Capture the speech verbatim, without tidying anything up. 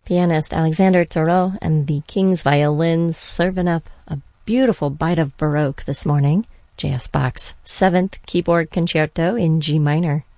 Pianist Alexander Thoreau and the King's Violins serving up a beautiful bite of Baroque this morning. J S. Bach's seventh Keyboard Concerto in G minor.